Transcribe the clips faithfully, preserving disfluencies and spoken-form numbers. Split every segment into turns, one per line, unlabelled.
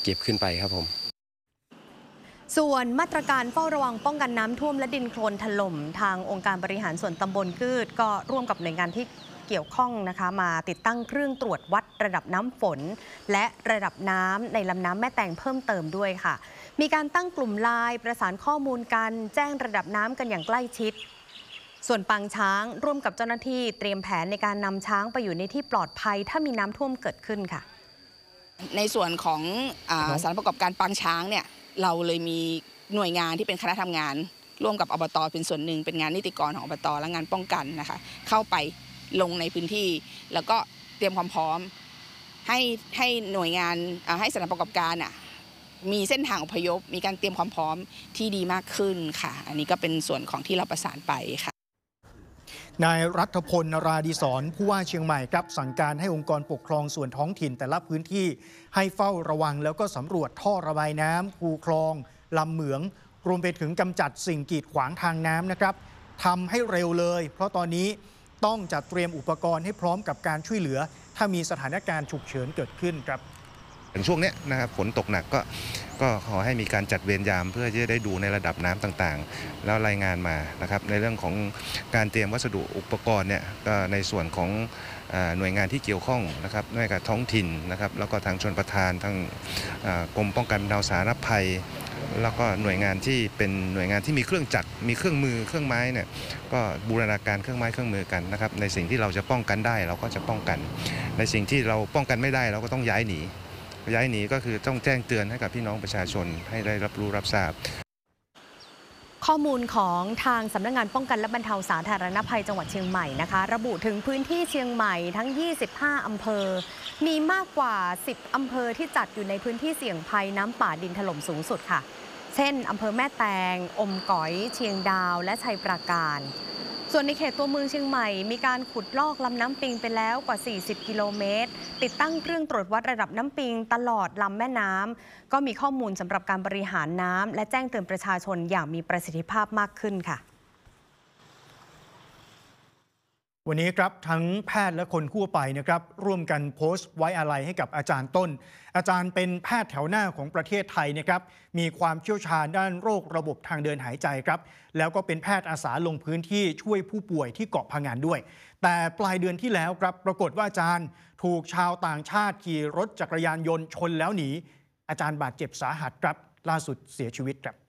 เก็บขึ้นไปครับผม
ส่วนมาตรการเฝ้าระวังป้องกันน้ำท่วมและดินโคลนถล่มทางองค์การบริหารส่วนตำบลกืดก็ร่วมกับหน่วยงานที่เกี่ยวข้องนะคะมาติดตั้งเครื่องตรวจวัดระดับน้ำฝนและระดับน้ำในลำน้ำแม่แตงเพิ่มเติมด้วยค่ะมีการตั้งกลุ่มไลน์ประสานข้อมูลกันแจ้งระดับน้ำกันอย่างใกล้ชิดส่วนปางช้างร่วมกับเจ้าหน้าที่เตรียมแผนในการนำช้างไปอยู่ในที่ปลอดภัยถ้ามีน้ำท่วมเกิดขึ้นค่ะ
ในส่วนของสถานประกอบการปางช้างเนี่ยเราเลยมีหน่วยงานที่เป็นคณะทำงานร่วมกับอบต.เป็นส่วนหนึ่งเป็นงานนิติกรของอบต.และงานป้องกันนะคะเข้าไปลงในพื้นที่แล้วก็เตรียมความพร้อมให้ให้หน่วยงานให้สถานประกอบการอ่ะมีเส้นทางอพยพมีการเตรียมความพร้อมที่ดีมากขึ้นค่ะอันนี้ก็เป็นส่วนของที่เราประสานไปค่ะ
นายรัฐพล นราดิศรผู้ว่าเชียงใหม่ครับสั่งการให้องค์กรปกครองส่วนท้องถิ่นแต่ละพื้นที่ให้เฝ้าระวังแล้วก็สำรวจท่อระบายน้ำคูคลองลำเหมืองรวมไปถึงกำจัดสิ่งกีดขวางทางน้ำนะครับทำให้เร็วเลยเพราะตอนนี้ต้องจัดเตรียมอุปกรณ์ให้พร้อมกับการช่วยเหลือถ้ามีสถานการณ์ฉุกเฉินเกิดขึ้นครับ
ในช่วงนี้นะครับฝนตกหนักก็ก็ขอให้มีการจัดเวรยามเพื่อที่จะได้ดูในระดับน้ำต่างๆแล้วรายงานมานะครับในเรื่องของการเตรียมวัสดุอุปกรณ์เนี่ยก็ในส่วนของหน่วยงานที่เกี่ยวข้องนะครับหน่วยงานท้องถิ่นนะครับแล้วก็ทางชลประทานทางกรมป้องกันบรรเทาสาธารณภัยแล้วก็หน่วยงานที่เป็นหน่วยงานที่มีเครื่องจักรมีเครื่องมือเครื่องไม้เนี่ยก็บูรณาการเครื่องไม้เครื่องมือกันนะครับในสิ่งที่เราจะป้องกันได้เราก็จะป้องกันในสิ่งที่เราป้องกันไม่ได้เราก็ต้องย้ายหนีย้ายหนีก็คือต้องแจ้งเตือนให้กับพี่น้องประชาชนให้ได้รับรู้รับทราบ
ข้อมูลของทางสำนักงานป้องกันและบรรเทาสาธารณภัยจังหวัดเชียงใหม่นะคะระบุถึงพื้นที่เชียงใหม่ทั้งยี่สิบห้าอำเภอมีมากกว่าสิบอำเภอที่จัดอยู่ในพื้นที่เสี่ยงภัยน้ำป่าดินถล่มสูงสุดค่ะเช่นอำเภอแม่แตงอมก๋อยเชียงดาวและชัยปราการส่วนในเขตตัวเมืองเชียงใหม่มีการขุดลอกลำน้ำปิงไปแล้วกว่าสี่สิบกิโลเมตรติดตั้งเครื่องตรวจวัดระดับน้ำปิงตลอดลำแม่น้ำก็มีข้อมูลสำหรับการบริหารน้ำและแจ้งเตือนประชาชนอย่างมีประสิทธิภาพมากขึ้นค่ะ
วันนี้ครับทั้งแพทย์และคนทั่วไปนะครับร่วมกันโพสต์ไว้อาลัยให้กับอาจารย์ต้นอาจารย์เป็นแพทย์แถวหน้าของประเทศไทยนะครับมีความเชี่ยวชาญด้านโรคระบบทางเดินหายใจครับแล้วก็เป็นแพทย์อาสาลงพื้นที่ช่วยผู้ป่วยที่เกาะพะงันด้วยแต่ปลายเดือนที่แล้วครับปรากฏว่าอาจารย์ถูกชาวต่างชาติขี่รถจักรยานยนต์ชนแล้วหนีอาจารย์บาดเจ็บสาหัสครับล่าสุดเสียชีวิตครับ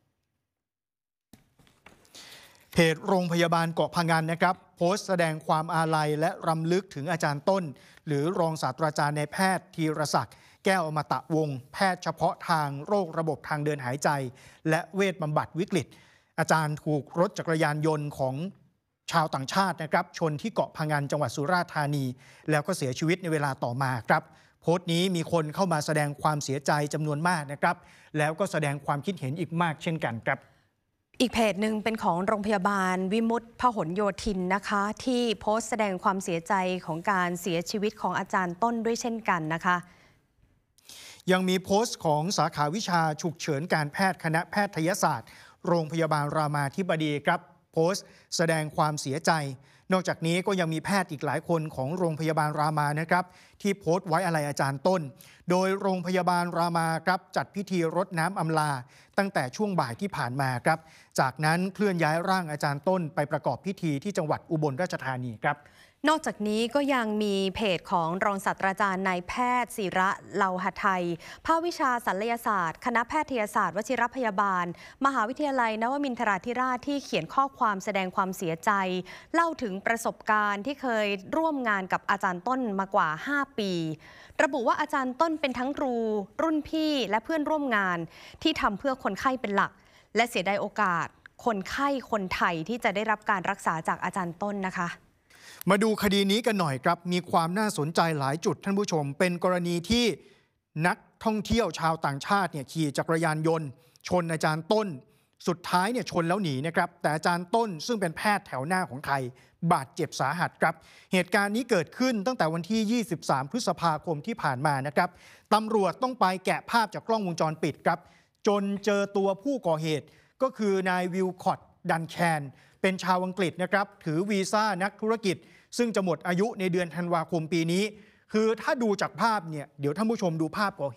เพจโรงพยาบาลเกาะพะงันนะครับโพสต์แสดงความอาลัยและรำลึกถึงอาจารย์ต้นหรือรองศาสตราจารย์นายแพทย์ธีรศักดิ์แก้วอมตะวงศ์แพทย์เฉพาะทางโรคระบบทางเดินหายใจและเวชบำบัดวิกฤตอาจารย์ถูกรถจักรยานยนต์ของชาวต่างชาตินะครับชนที่เกาะพะงันจังหวัดสุราษฎร์ธานีแล้วก็เสียชีวิตในเวลาต่อมาครับโพสต์นี้มีคนเข้ามาแสดงความเสียใจจำนวนมากนะครับแล้วก็แสดงความคิดเห็นอีกมากเช่นกันครับ
อีกเพจหนึ่งเป็นของโรงพยาบาลวิมุตติพหลโยธินนะคะที่โพสต์แสดงความเสียใจของการเสียชีวิตของอาจารย์ต้นด้วยเช่นกันนะคะ
ยังมีโพสต์ของสาขาวิชาฉุกเฉินการแพทย์คณะแพทยศาสตร์โรงพยาบาลรามาธิบดีครับโพสต์แสดงความเสียใจนอกจากนี้ก็ยังมีแพทย์อีกหลายคนของโรงพยาบาลรามานะครับที่โพสต์ไว้อาลัยอาจารย์ต้นโดยโรงพยาบาลรามาครับจัดพิธีรดน้ำอำลาตั้งแต่ช่วงบ่ายที่ผ่านมาครับจากนั้นเคลื่อนย้ายร่างอาจารย์ต้นไปประกอบพิธีที่จังหวัดอุบลราชธานีครับ
นอกจากนี้ก็ยังมีเพจของรองศาสตราจารย์นายแพทย์ศิระเลาหไทยภาควิชาศัลยศาสตร์คณะแพทยศาสตร์วชิรพยาบาลมหาวิทยาลัยนวมินทราธิราชที่เขียนข้อความแสดงความเสียใจเล่าถึงประสบการณ์ที่เคยร่วมงานกับอาจารย์ต้นมากว่าห้าปีระบุว่าอาจารย์ต้นเป็นทั้งครูรุ่นพี่และเพื่อนร่วมงานที่ทำเพื่อคนไข้เป็นหลักและเสียดายโอกาสคนไข้คนไทยที่จะได้รับการรักษาจากอาจารย์ต้นนะคะ
มาดูคดีนี้กันหน่อยครับมีความน่าสนใจหลายจุดท่านผู้ชมเป็นกรณีที่นักท่องเที่ยวชาวต่างชาติเนี่ยขี่จักรยานยนต์ชนอาจารย์ต้นสุดท้ายเนี่ยชนแล้วหนีนะครับแต่อาจารย์ต้นซึ่งเป็นแพทย์แถวหน้าของไทยบาดเจ็บสาหัสครับเหตุการณ์นี้เกิดขึ้นตั้งแต่วันที่ยี่สิบสามพฤษภาคมที่ผ่านมานะครับตำรวจต้องไปแกะภาพจากกล้องวงจรปิดครับจนเจอตัวผู้ก่อเหตุก็คือนายวิลคอตดันแคนเป็นชาวอังกฤษนะครับถือวีซ่านักธุรกิจซึ่งจะหมดอายุในเดือนธันวาคมปีนี้คือถ้าดูจากภาพเนี่ยเดี๋ยวท่านผู้ชมดูภาพก่อเหตุ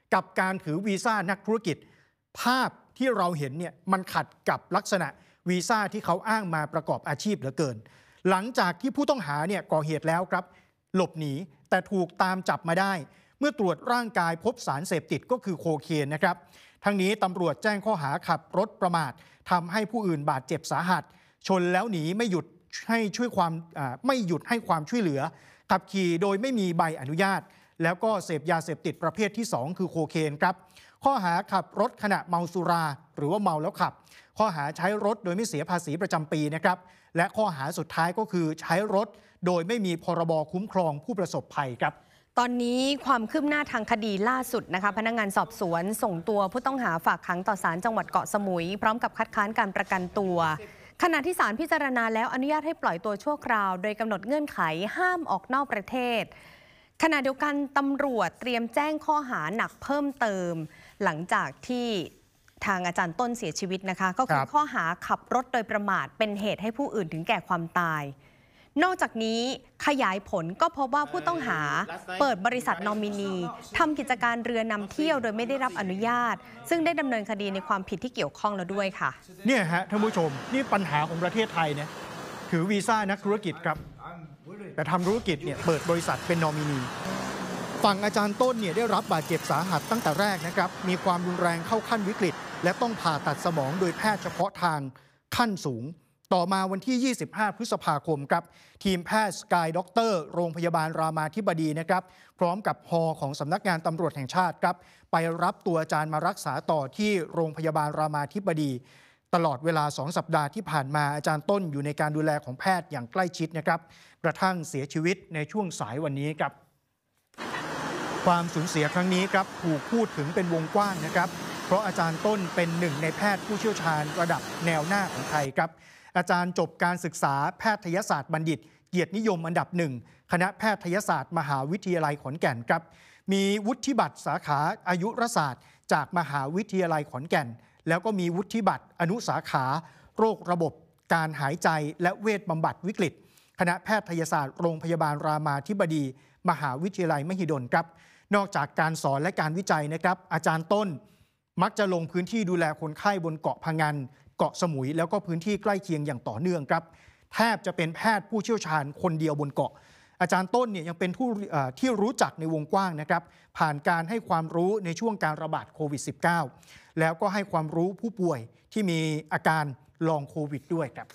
กับการถือวีซ่านักธุรกิจภาพที่เราเห็นเนี่ยมันขัดกับลักษณะวีซ่าที่เขาอ้างมาประกอบอาชีพเหลือเกินหลังจากที่ผู้ต้องหาเนี่ยก่อเหตุแล้วครับหลบหนีแต่ถูกตามจับมาได้เมื่อตรวจร่างกายพบสารเสพติดก็คือโคเคนนะครับทั้งนี้ตำรวจแจ้งข้อหาขับรถประมาททำให้ผู้อื่นบาดเจ็บสาหัสชนแล้วหนีไม่หยุดให้ช่วยความไม่หยุดให้ความช่วยเหลือขับขี่โดยไม่มีใบอนุญาตแล้วก็เสพยาเสพติดประเภทที่สองคือโคเคนครับข้อหาขับรถขณะเมาสุราหรือว่าเมาแล้วขับข้อหาใช้รถโดยไม่เสียภาษีประจำปีนะครับและข้อหาสุดท้ายก็คือใช้รถโดยไม่มีพรบคุ้มครองผู้ประสบภัยครับ
ตอนนี้ความคืบหน้าทางคดีล่าสุดนะคะพนักงานสอบสวนส่งตัวผู้ต้องหาฝากขังต่อศาลจังหวัดเกาะสมุยพร้อมกับคัดค้านการประกันตัวขณะที่ศาลพิจารณาแล้วอนุญาตให้ปล่อยตัวชั่วคราวโดยกำหนดเงื่อนไขห้ามออกนอกประเทศขณะเดียวกันตำรวจเตรียมแจ้งข้อหาหนักเพิ่มเติมหลังจากที่ทางอาจารย์ต้นเสียชีวิตนะคะก็คือข้อหาขับรถโดยประมาทเป็นเหตุให้ผู้อื่นถึงแก่ความตายนอกจากนี้ขยายผลก็พบว่าผู้ต้องหาเปิดบริษัทนอมินีทำกิจการเรือนำเที่ยวโดยไม่ได้รับอนุญาตซึ่งได้ดำเนินคดีในความผิดที่เกี่ยวข้องแล้วด้วยค่ะ
เนี่ยฮะท่านผู้ชมนี่ปัญหาของประเทศไทยเนี่ยถือวีซ่านักธุรกิจครับแต่ทำธุรกิจเนี่ยเปิดบริษัทเป็นนอมินีฝั่งอาจารย์ต้นเนี่ยได้รับบาดเจ็บสาหัสตั้งแต่แรกนะครับมีความรุนแรงเข้าขั้นวิกฤตและต้องผ่าตัดสมองโดยแพทย์เฉพาะทางขั้นสูงต่อมาวันที่ยี่สิบห้าพฤษภาคมครับทีมแพทย์สกายด็อกเตอร์โรงพยาบาลรามาธิบดีนะครับพร้อมกับฮอของสำนักงานตำรวจแห่งชาติครับไปรับตัวอาจารย์มารักษาต่อที่โรงพยาบาลรามาธิบดีตลอดเวลาสองสัปดาห์ที่ผ่านมาอาจารย์ต้นอยู่ในการดูแลของแพทย์อย่างใกล้ชิดนะครับกระทั่งเสียชีวิตในช่วงสายวันนี้ครับความสูญเสียครั้งนี้ครับถูกพูดถึงเป็นวงกว้างนะครับเพราะอาจารย์ต้นเป็นหนึ่งในแพทย์ผู้เชี่ยวชาญระดับแนวหน้าของไทยครับอาจารย์จบการศึกษาแพทยศาสตร์บัณฑิตเกียรตินิยมอันดับหนึ่งคณะแพทยศาสตร์มหาวิทยาลัยขอนแก่นครับมีวุฒิบัตรสาขาอายุรศาสตร์จากมหาวิทยาลัยขอนแก่นแล้วก็มีวุฒิบัตรอนุสาขาโรคระบบการหายใจและเวชบำบัดวิกฤตคณะแพทยศาสตร์โรงพยาบาลรามาธิบดีมหาวิทยาลัยมหิดลครับนอกจากการสอนและการวิจัยนะครับอาจารย์ต้นมักจะลงพื้นที่ดูแลคนไข้บนเกาะพะงันเกาะสมุยแล้วก็พื้นที่ใกล้เคียงอย่างต่อเนื่องครับแทบจะเป็นแพทย์ผู้เชี่ยวชาญคนเดียวบนเกาะอาจารย์ต้นเนี่ยยังเป็นผู้ที่รู้จักในวงกว้างนะครับผ่านการให้ความรู้ในช่วงการระบาดโควิด สิบเก้า แล้วก็ให้ความรู้ผู้ป่วยที่มีอาการลองโควิดด้วยครับ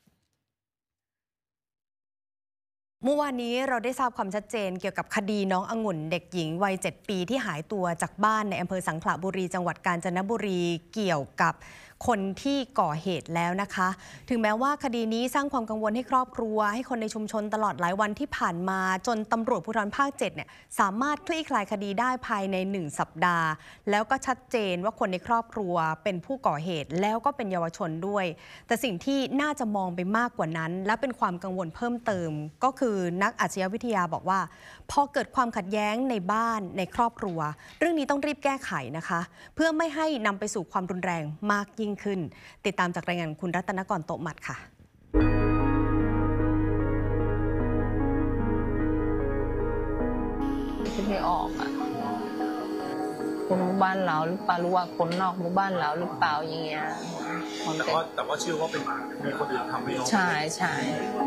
เมื่อวานนี้เราได้ทราบความชัดเจนเกี่ยวกับคดีน้ององุ่นเด็กหญิงวัยเจ็ดปีที่หายตัวจากบ้านในอำเภอสังขละบุรีจังหวัดกาญจนบุรีเกี่ยวกับคนที่ก่อเหตุแล้วนะคะถึงแม้ว่าคดีนี้สร้างความกังวลให้ครอบครัวให้คนในชุมชนตลอดหลายวันที่ผ่านมาจนตำรวจภูธรภาคเจ็ดเนี่ยสามารถคลี่คลายคดีได้ภายในหนึ่งสัปดาห์แล้วก็ชัดเจนว่าคนในครอบครัวเป็นผู้ก่อเหตุแล้วก็เป็นเยาวชนด้วยแต่สิ่งที่น่าจะมองไปมากกว่านั้นและเป็นความกังวลเพิ่มเติมก็คือนักอาชญาวิทยาบอกว่าพอเกิดความขัดแย้งในบ้านในครอบครัวเรื่องนี้ต้องรีบแก้ไขนะคะเพื่อไม่ให้นำไปสู่ความรุนแรงมากยิ่งขึ้นติดตามจากรายงานคุณรัตนกรโตมัดค่ะ
คิดไม่ออกอ่ะคนหมู่บ้านเราหรือเปล่ารู้ว่าคนนอกหมู่บ้านเราหรือเปล่าอย่างเงี้ย
แต่ว่าแต่ว่าเชื่อว่าเป็นมีคนอื่นทำให้น้อง
ใช่ใช่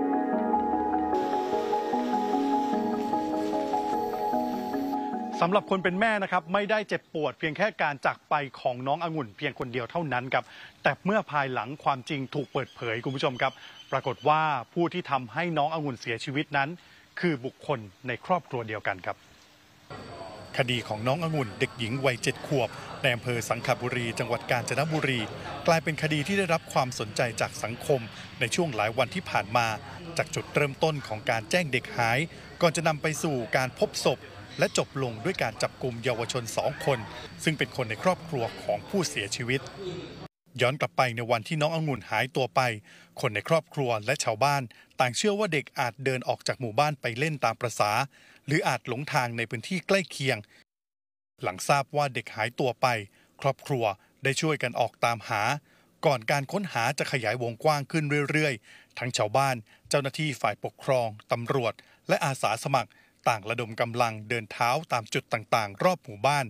สำหรับคนเป็นแม่นะครับไม่ได้เจ็บปวดเพียงแค่การจากไปของน้ององุ่นเพียงคนเดียวเท่านั้นครับแต่เมื่อภายหลังความจริงถูกเปิดเผยคุณผู้ชมครับปรากฏว่าผู้ที่ทำให้น้ององุ่นเสียชีวิตนั้นคือบุคคลในครอบครัวเดียวกันครับคดีของน้ององุ่นเด็กหญิงวัยเจ็ดขวบในอำเภอสังขบุรีจังหวัดกาญจนบุรีกลายเป็นคดีที่ได้รับความสนใจจากสังคมในช่วงหลายวันที่ผ่านมาจากจุดเริ่มต้นของการแจ้งเด็กหายก่อนจะนำไปสู่การพบศพและจบลงด้วยการจับกุมเยาวชนสองคนซึ่งเป็นคนในครอบครัวของผู้เสียชีวิตย้อนกลับไปในวันที่น้ององุ่นหายตัวไปคนในครอบครัวและชาวบ้านต่างเชื่อว่าเด็กอาจเดินออกจากหมู่บ้านไปเล่นตามประสาหรืออาจหลงทางในพื้นที่ใกล้เคียงหลังทราบว่าเด็กหายตัวไปครอบครัวได้ช่วยกันออกตามหาก่อนการค้นหาจะขยายวงกว้างขึ้นเรื่อยๆทั้งชาวบ้านเจ้าหน้าที่ฝ่ายปกครองตำรวจและอาสาสมัครต่างระดมกำลังเดินเท้าตามจุดต่างๆรอบหมู่บ้าน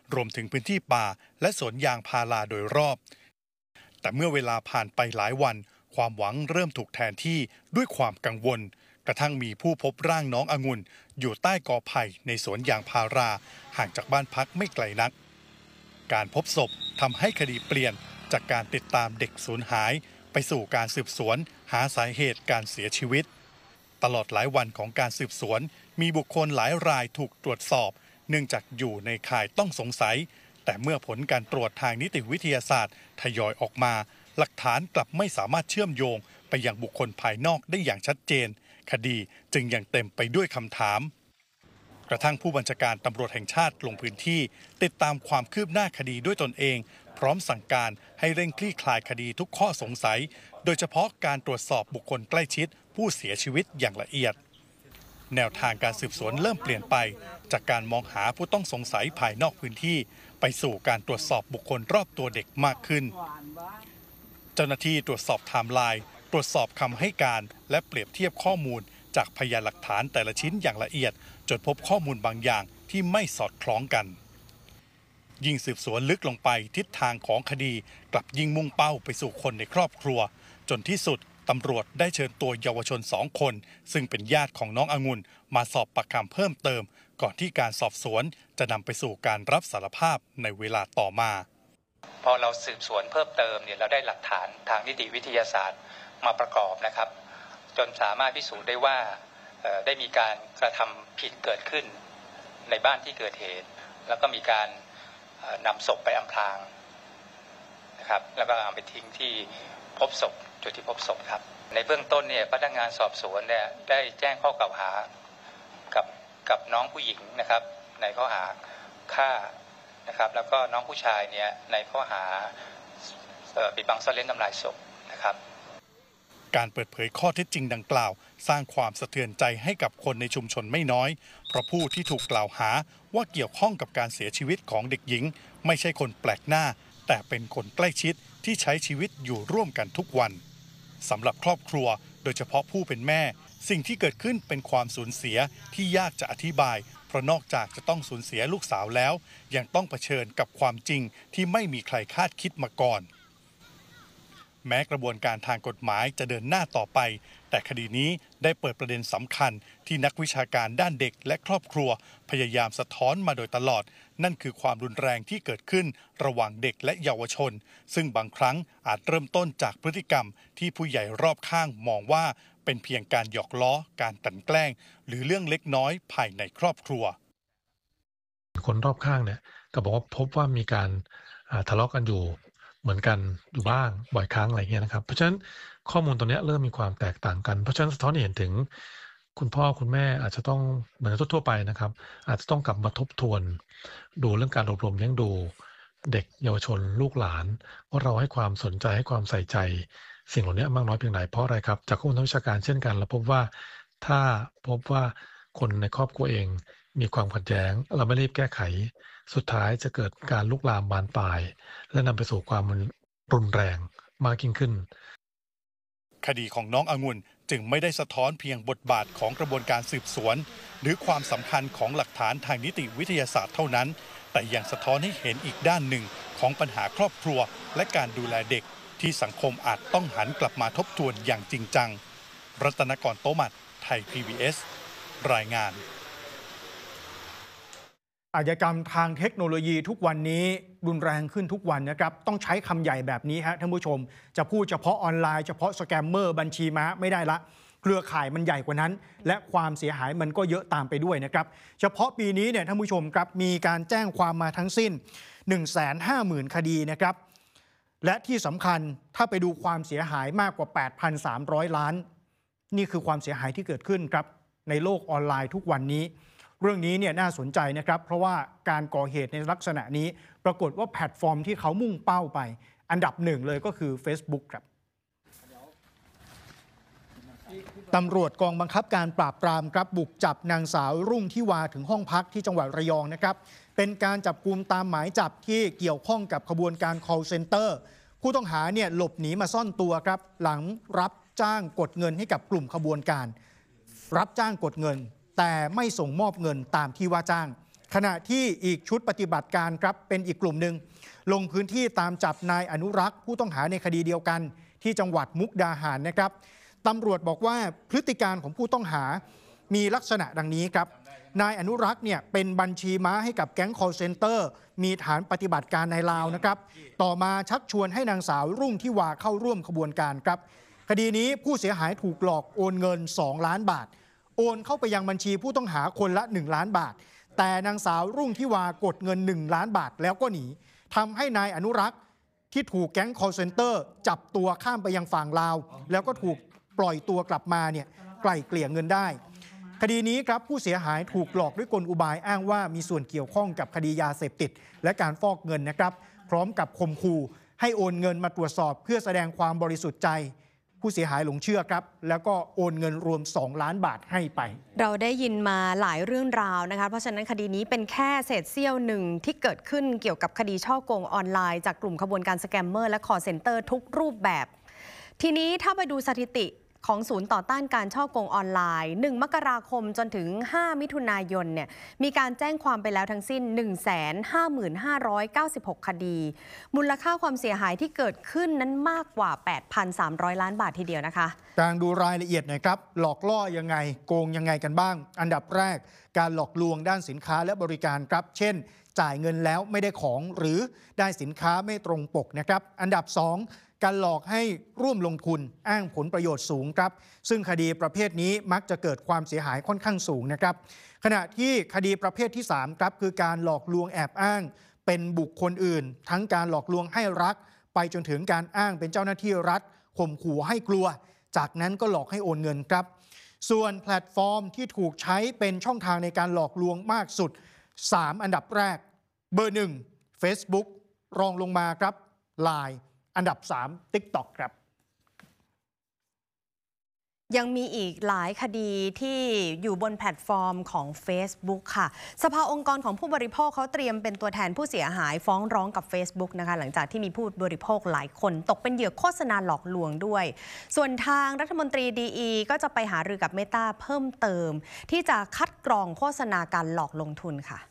รวมถึงพื้นที่ป่าและสวนยางพาราโดยรอบแต่เมื่อเวลาผ่านไปหลายวันความหวังเริ่มถูกแทนที่ด้วยความกังวลกระทั่งมีผู้พบร่างน้ององุ่นอยู่ใต้กอไผ่ในสวนยางพาราห่างจากบ้านพักไม่ไกลนักการพบศพทำให้คดีเปลี่ยนจากการติดตามเด็กสูญหายไปสู่การสืบสวนหาสาเหตุการเสียชีวิตตลอดหลายวันของการสืบสวนมีบุคคลหลายรายถูกตรวจสอบเนื่องจากอยู่ในข่ายต้องสงสัยแต่เมื่อผลการตรวจทางนิติวิทยาศาสตร์ทยอยออกมาหลักฐานกลับไม่สามารถเชื่อมโยงไปยังบุคคลภายนอกได้อย่างชัดเจนคดีจึงยังเต็มไปด้วยคำถามกระทั่งผู้บัญชาการตำรวจแห่งชาติลงพื้นที่ติดตามความคืบหน้าคดีด้วยตนเองพร้อมสั่งการให้เร่งคลี่คลายคดีทุกข้อสงสัยโดยเฉพาะการตรวจสอบบุคคลใกล้ชิดผู้เสียชีวิตอย่างละเอียดแนวทางการสืบสวนเริ่มเปลี่ยนไปจากการมองหาผู้ต้องสงสัยภายนอกพื้นที่ไปสู่การตรวจสอบบุคคลรอบตัวเด็กมากขึ้นเจ้าหน้าที่ตรวจสอบไทม์ไลน์ตรวจสอบคำให้การและเปรียบเทียบข้อมูลจากพยานหลักฐานแต่ละชิ้นอย่างละเอียดจนพบข้อมูลบางอย่างที่ไม่สอดคล้องกันยิ่งสืบสวนลึกลงไปทิศทางของคดีกลับยิ่งมุ่งเป้าไปสู่คนในครอบครัวจนที่สุดตำรวจได้เชิญตัวเยาวชนสองคนซึ่งเป็นญาติของน้ององุ่นมาสอบปากคำเพิ่มเติมก่อนที่การสอบสวนจะนำไปสู่การรับสารภาพในเวลาต่อมา
พอเราสืบสวนเพิ่มเติมเนี่ยเราได้หลักฐานทางนิติวิทยาศาสตร์มาประกอบนะครับจนสามารถพิสูจน์ได้ว่าได้มีการกระทำผิดเกิดขึ้นในบ้านที่เกิดเหตุแล้วก็มีการนำศพไปอำพรางนะครับแล้วก็เอาไปทิ้งที่พบศพจุดที่พบศพครับในเบื้องต้นเนี่ยพนักงานสอบสวนเนี่ยได้แจ้งข้อกล่าวหากับกับน้องผู้หญิงนะครับในข้อหาฆ่านะครับแล้วก็น้องผู้ชายเนี่ยในข้อหาปิดบังซ่อนเร้นทำลายศพนะครับ
การเปิดเผยข้อเท็จจริงดังกล่าวสร้างความสะเทือนใจให้กับคนในชุมชนไม่น้อยเพราะผู้ที่ถูกกล่าวหาว่าเกี่ยวข้องกับการเสียชีวิตของเด็กหญิงไม่ใช่คนแปลกหน้าแต่เป็นคนใกล้ชิดที่ใช้ชีวิตอยู่ร่วมกันทุกวันสำหรับครอบครัวโดยเฉพาะผู้เป็นแม่สิ่งที่เกิดขึ้นเป็นความสูญเสียที่ยากจะอธิบายเพราะนอกจากจะต้องสูญเสียลูกสาวแล้วยังต้องเผชิญกับความจริงที่ไม่มีใครคาดคิดมาก่อนแม้กระบวนการทางกฎหมายจะเดินหน้าต่อไปแต่คดีนี้ได้เปิดประเด็นสำคัญที่นักวิชาการด้านเด็กและครอบครัวพยายามสะท้อนมาโดยตลอดนั่นคือความรุนแรงที่เกิดขึ้นระหว่างเด็กและเยาวชนซึ่งบางครั้งอาจเริ่มต้นจากพฤติกรรมที่ผู้ใหญ่รอบข้างมองว่าเป็นเพียงการหยอกล้อการกลั่นแกล้งหรือเรื่องเล็กน้อยภายในครอบครัว
คนรอบข้างเนี่ยก็บอกว่าพบว่ามีการทะเลาะกันอยู่เหมือนกันอยู่บ้างบ่อยครั้งอะไรเงี้ยนะครับเพราะฉะนั้นข้อมูลตรงนี้เริ่มมีความแตกต่างกันเพราะฉะนั้นสะท้อนให้เห็นถึงคุณพ่อคุณแม่อาจจะต้องเหมือนทั่วไปนะครับอาจจะต้องกลับมาทบทวนดูเรื่องการอบรมเลี้ยงดูเด็กเยาวชนลูกหลานว่าเราให้ความสนใจให้ความใส่ใจสิ่งเหล่านี้มากน้อยเพียงไหนเพราะอะไรครับจากข้อมูลทางวิชาการเช่นกันเราพบว่าถ้าพบว่าคนในครอบครัวเองมีความขัดแย้งเราไม่รีบแก้ไขสุดท้ายจะเกิดการลุกลามบานปลายและนำไปสู่ความรุนแรงมากยิ่งขึ้น
คดีของน้ององุ่นจึงไม่ได้สะท้อนเพียงบทบาทของกระบวนการสืบสวนหรือความสำคัญของหลักฐานทางนิติวิทยาศาสตร์เท่านั้นแต่ยังสะท้อนให้เห็นอีกด้านหนึ่งของปัญหาครอบครัวและการดูแลเด็กที่สังคมอาจต้องหันกลับมาทบทวนอย่างจริงจังรัตนกร โตมัดไทย พี บี เอส รายงาน
อาชญากรรมทางเทคโนโลยีทุกวันนี้รุนแรงขึ้นทุกวันนะครับต้องใช้คำใหญ่แบบนี้ฮะท่านผู้ชมจะพูดเฉพาะออนไลน์เฉพาะสแกมเมอร์บัญชีม้าไม่ได้ละเครือข่ายมันใหญ่กว่านั้นและความเสียหายมันก็เยอะตามไปด้วยนะครับเฉพาะปีนี้เนี่ยท่านผู้ชมครับมีการแจ้งความมาทั้งสิ้น หนึ่งแสนห้าหมื่น คดีนะครับและที่สำคัญถ้าไปดูความเสียหายมากกว่า แปดพันสามร้อย ล้านนี่คือความเสียหายที่เกิดขึ้นครับในโลกออนไลน์ทุกวันนี้เรื่องนี้เนี่ยน่าสนใจนะครับเพราะว่าการก่อเหตุในลักษณะนี้ปรากฏว่าแพลตฟอร์มที่เขามุ่งเป้าไปอันดับหนึ่งเลยก็คือ Facebook ครับตำรวจกองบังคับการปราบปรามครับบุกจับนางสาวรุ่งทิวาถึงห้องพักที่จังหวัดระยองนะครับเป็นการจับกุมตามหมายจับที่เกี่ยวข้องกับขบวนการ call center ผู้ต้องหาเนี่ยหลบหนีมาซ่อนตัวครับหลังรับจ้างกดเงินให้กับกลุ่มขบวนการรับจ้างกดเงินแต่ไม่ส่งมอบเงินตามที่ว่าจ้างขณะที่อีกชุดปฏิบัติการครับเป็นอีกกลุ่มหนึ่งลงพื้นที่ตามจับนายอนุรักษ์ผู้ต้องหาในคดีเดียวกันที่จังหวัดมุกดาหารนะครับตำรวจบอกว่าพฤติการของผู้ต้องหามีลักษณะดังนี้ครับนายอนุรักษ์เนี่ยเป็นบัญชีม้าให้กับแก๊ง call center มีฐานปฏิบัติการในลาวนะครับต่อมาชักชวนให้นางสาวรุ่งทิวาเข้าร่วมขบวนการครับคดีนี้ผู้เสียหายถูกหลอกโอนเงินสองล้านบาทโอนเข้าไปยังบัญชีผู้ต้องหาคนละหนึ่งล้านบาทแต่นางสาวรุ่งทิวากดเงินหนึ่งล้านบาทแล้วก็หนีทำให้นายอนุรักษ์ที่ถูกแก๊ง call center จับตัวข้ามไปยังฝั่งลาวแล้วก็ถูกปล่อยตัวกลับมาเนี่ยไกล่เกลี่ยเงินได้คดีนี้ครับผู้เสียหายถูกหลอกด้วยกลอุบายอ้างว่ามีส่วนเกี่ยวข้องกับคดียาเสพติดและการฟอกเงินนะครับพร้อมกับข่มขู่ให้โอนเงินมาตรวจสอบเพื่อแสดงความบริสุทธิ์ใจผู้เสียหายหลงเชื่อครับแล้วก็โอนเงินรวมสองล้านบาทให้ไป
เราได้ยินมาหลายเรื่องราวนะคะเพราะฉะนั้นคดีนี้เป็นแค่เศษเสี้ยวหนึ่งที่เกิดขึ้นเกี่ยวกับคดีช่อโกงออนไลน์จากกลุ่มขบวนการสแกมเมอร์และคอลเซ็นเตอร์ทุกรูปแบบทีนี้ถ้าไปดูสถิติของศูนย์ต่อต้านการช่อโกงออนไลน์หนึ่งมกราคมจนถึงห้ามิถุนายนเนี่ยมีการแจ้งความไปแล้วทั้งสิ้น หนึ่งแสนห้าหมื่นห้าร้อยเก้าสิบหก คดีมูลค่าความเสียหายที่เกิดขึ้นนั้นมากกว่า แปดพันสามร้อย ล้านบาททีเดียวนะคะ
การดูรายละเอียดหน่อยครับหลอกล่อยังไงโกงยังไงกันบ้างอันดับแรกการหลอกลวงด้านสินค้าและบริการครับเช่นจ่ายเงินแล้วไม่ได้ของหรือได้สินค้าไม่ตรงปกนะครับอันดับสองการหลอกให้ร่วมลงทุนอ้างผลประโยชน์สูงครับซึ่งคดีประเภทนี้มักจะเกิดความเสียหายค่อนข้างสูงนะครับขณะที่คดีประเภทที่สามครับคือการหลอกลวงแอบอ้างเป็นบุคคลอื่นทั้งการหลอกลวงให้รักไปจนถึงการอ้างเป็นเจ้าหน้าที่รัฐข่มขู่ให้กลัวจากนั้นก็หลอกให้โอนเงินครับส่วนแพลตฟอร์มที่ถูกใช้เป็นช่องทางในการหลอกลวงมากสุดสามอันดับแรกเบอร์หนึ่ง Facebook รองลงมาครับ ไลน์ อันดับสาม ติ๊กต็อก ครับ
ยังมีอีกหลายคดีที่อยู่บนแพลตฟอร์มของ Facebook ค่ะสภาองค์กรของผู้บริโภคเขาเตรียมเป็นตัวแทนผู้เสียหายฟ้องร้องกับ Facebook นะคะหลังจากที่มีผู้บริโภคหลายคนตกเป็นเหยื่อโฆษณาหลอกลวงด้วยส่วนทางรัฐมนตรีดีอีก็จะไปหารือกับ Meta เพิ่มเติมที่จะคัดกรองโฆษณาการหลอกลงทุนค่ะ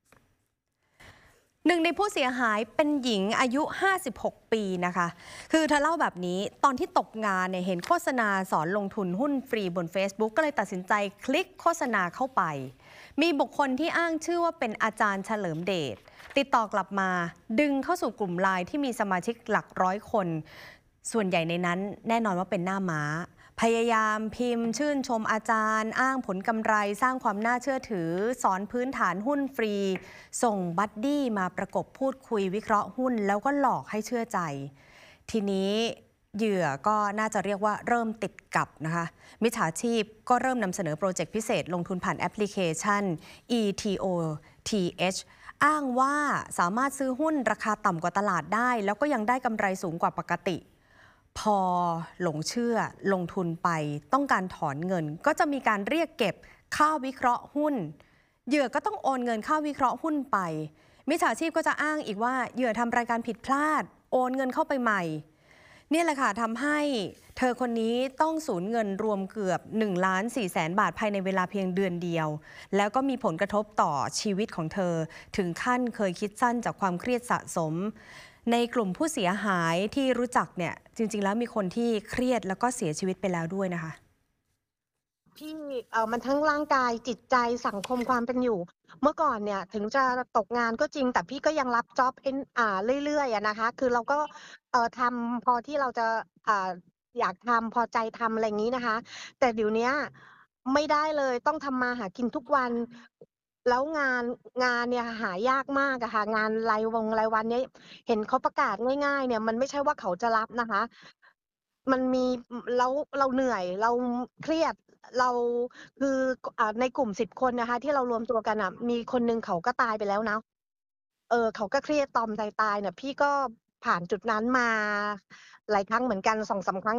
หนึ่งในผู้เสียหายเป็นหญิงอายุห้าสิบหกปีนะคะคือเธอเล่าแบบนี้ตอนที่ตกงานเนี่ยเห็นโฆษณาสอนลงทุนหุ้นฟรีบน Facebook ก็เลยตัดสินใจคลิกโฆษณาเข้าไปมีบุคคลที่อ้างชื่อว่าเป็นอาจารย์เฉลิมเดชติดต่อกลับมาดึงเข้าสู่กลุ่มไลน์ที่มีสมาชิกหลักร้อยคนส่วนใหญ่ในนั้นแน่นอนว่าเป็นหน้าม้าพยายามพิมพ์ชื่นชมอาจารย์อ้างผลกำไรสร้างความน่าเชื่อถือสอนพื้นฐานหุ้นฟรีส่งบัดดี้มาประกบพูดคุยวิเคราะห์หุ้นแล้วก็หลอกให้เชื่อใจทีนี้เหยื่อก็น่าจะเรียกว่าเริ่มติดกับนะคะมิจฉาชีพก็เริ่มนำเสนอโปรเจกต์พิเศษลงทุนผ่านแอปพลิเคชัน อี ที โอ ที เอช อ้างว่าสามารถซื้อหุ้นราคาต่ำกว่าตลาดได้แล้วก็ยังได้กำไรสูงกว่าปกติพอหลงเชื่อลงทุนไปต้องการถอนเงินก็จะมีการเรียกเก็บค่าวิเคราะห์หุ้นเหยื่อก็ต้องโอนเงินค่าวิเคราะห์หุ้นไปมิจฉาชีพก็จะอ้างอีกว่าเหยื่อทำรายการผิดพลาดโอนเงินเข้าไปใหม่นี่แหละค่ะทำให้เธอคนนี้ต้องสูญเงินรวมเกือบหนึ่งล้านสี่แสนบาทภายในเวลาเพียงเดือนเดียวแล้วก็มีผลกระทบต่อชีวิตของเธอถึงขั้นเคยคิดสั้นจากความเครียดสะสมในกลุ่มผู้เสียหายที่รู้จักเนี่ยจริงๆแล้วมีคนที่เครียดแล้วก็เสียชีวิตไปแล้วด้วยนะคะ
พี่เอ่อมันทั้งร่างกายจิตใจสังคมความเป็นอยู่เมื่อก่อนเนี่ยถึงจะตกงานก็จริงแต่พี่ก็ยังรับจ็อบเป็นอ่าเรื่อยๆอะนะคะคือเราก็เอ่อทำพอที่เราจะอ่าอยากทำพอใจทำอะไรอย่างนี้นะคะแต่เดี๋ยวนี้ไม่ได้เลยต้องทำมาหากินทุกวันแล้วงานงานเนี่ยหายากมากอะค่ะงานรายวงรายวันเนี้ยเห็นเขาประกาศง่ายๆเนี่ยมันไม่ใช่ว่าเขาจะรับนะคะมันมีแล้วเราเหนื่อยเราเครียดเราคืออ่าในกลุ่มสิบคนนะคะที่เรารวมตัวกันอ่ะมีคนนึงเขาก็ตายไปแล้วนะเออเขาก็เครียดตอมใจตายเนี่ยพี่ก็ผ่านจุดนั้นมาหลายครั้งเหมือนกัน สองสาม ครั้ง